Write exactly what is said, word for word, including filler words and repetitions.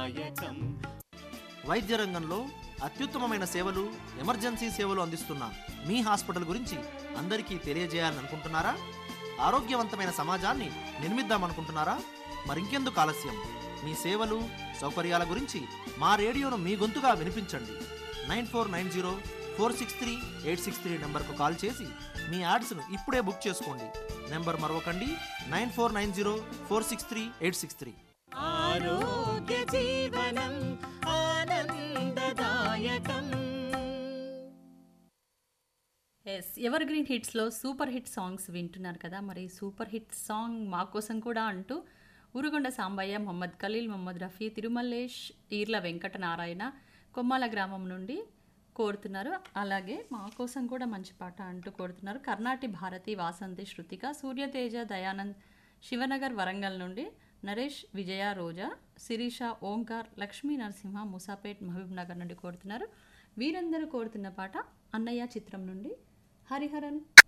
వైద్య రంగంలో అత్యుత్తమమైన సేవలు, ఎమర్జెన్సీ సేవలు అందిస్తున్న మీ హాస్పిటల్ గురించి అందరికీ తెలియజేయాలని అనుకుంటున్నారా? ఆరోగ్యవంతమైన సమాజాన్ని నిర్మిద్దామనుకుంటున్నారా? మరింకెందుకు ఆలస్యం? మీ సేవలు, సౌకర్యాల గురించి మా రేడియోను మీ గొంతుగా వినిపించండి. Nine four nine zero four six three eight six three నెంబర్కు కాల్ చేసి మీ యాడ్స్ను ఇప్పుడే బుక్ చేసుకోండి. Number మరొకండి, nine four nine zero four six three eight six three. ఆరోగ్య జీవనం ఆనందదాయకం. Yes, ever green హిట్స్లో super hit songs వింటున్నారు కదా. మరి సూపర్ హిట్ సాంగ్ మా కోసం కూడా అంటూ ఊరుగొండ సాంబయ్య, మొహమ్మద్ ఖలీల్, మొహమ్మద్ రఫీ, తిరుమల్లేష్, ఈర్ల వెంకట నారాయణ కొమ్మాల గ్రామం నుండి కోరుతున్నారు. అలాగే మా కోసం కూడా మంచి పాట అంటూ కోరుతున్నారు కర్ణాటి భారతి, వాసంతి, శృతిక, సూర్యతేజ, దయానంద్, శివనగర్ వరంగల్ నుండి నరేష్, విజయ, రోజా, శిరీష, ఓంకార్, లక్ష్మీ నరసింహ, ముసాపేట్, మహబూబ్ నగర్ నుండి కోరుతున్నారు. వీరందరూ కోరుతున్న పాట అన్నయ్య చిత్రం నుండి హరిహరన్